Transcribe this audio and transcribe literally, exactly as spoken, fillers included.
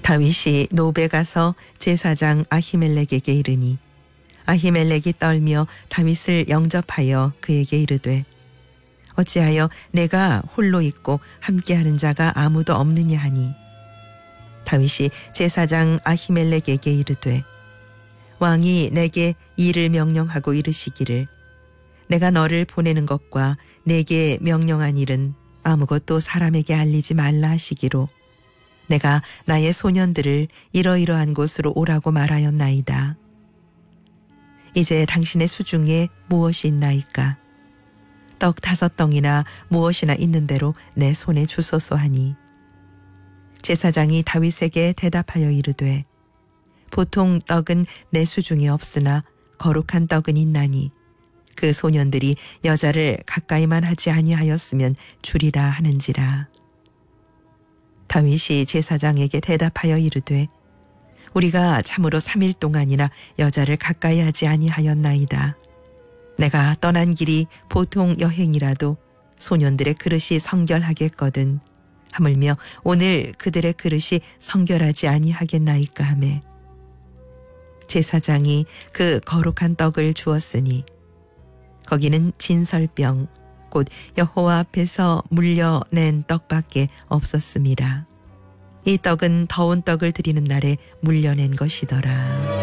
다윗이 노베 가서 제사장 아히멜렉에게 이르니 아히멜렉이 떨며 다윗을 영접하여 그에게 이르되 어찌하여 내가 홀로 있고 함께하는 자가 아무도 없느냐 하니 다윗이 제사장 아히멜렉에게 이르되 왕이 내게 일을 명령하고 이르시기를 내가 너를 보내는 것과 내게 명령한 일은 아무것도 사람에게 알리지 말라 하시기로 내가 나의 소년들을 이러이러한 곳으로 오라고 말하였나이다. 이제 당신의 수중에 무엇이 있나이까? 떡 다섯 덩이나 무엇이나 있는 대로 내 손에 주소서 하니 제사장이 다윗에게 대답하여 이르되 보통 떡은 내 수중에 없으나 거룩한 떡은 있나니 그 소년들이 여자를 가까이만 하지 아니하였으면 주리라 하는지라. 다윗이 제사장에게 대답하여 이르되 우리가 참으로 삼 일 동안이나 여자를 가까이 하지 아니하였나이다. 내가 떠난 길이 보통 여행이라도 소년들의 그릇이 성결하겠거든 하물며 오늘 그들의 그릇이 성결하지 아니하겠나이까 하매 제사장이 그 거룩한 떡을 주었으니 거기는 진설병 곧 여호와 앞에서 물려낸 떡밖에 없었음이라. 이 떡은 더운 떡을 드리는 날에 물려낸 것이더라.